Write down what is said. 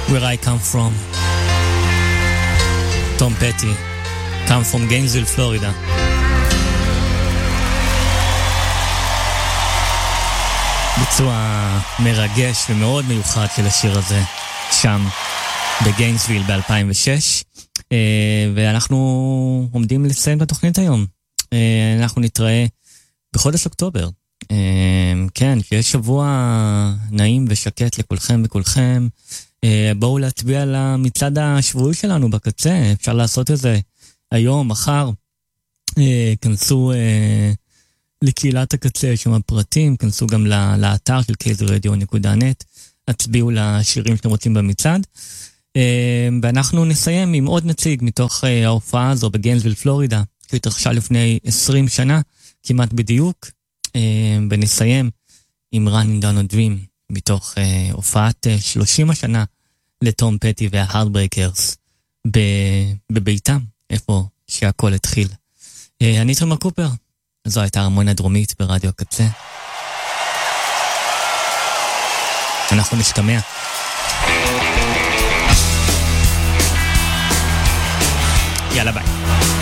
Where I Come From. Tom Petty, Come From Gainesville, Florida. ביצוע מרגש ומאוד מיוחד של השיר הזה, שם בגיינסוויל ב-2006. ואנחנו עומדים לסיים את התוכנית היום. אנחנו נתראה בחודש אוקטובר. כן, שיש שבוע נעים ושקט לכולכם וכולכם. בואו להצביע על המצעד השבועי שלנו בקצה. אפשר לעשות את זה היום, מחר. כנסו לקהילת הקצה, יש שם פרטים. כנסו גם לאתר של kzradio.net. הצביעו לשירים שאתם רוצים במצעד. ואנחנו נסיים עם עוד נציג מתוך ההופעה הזו בגיינסוויל, פלורידה, שהתרחשה לפני 20 שנה, כמעט בדיוק. ונסיים עם Running Down a Dream, מתוך הופעת 30 השנה לטום פטי וההארדברייקרס בביתם, איפה שהכל התחיל. אני תומר קופר, זו הייתה הרמוניה דרומית ברדיו הקצה. אנחנו נשתמע. יאללה ביי.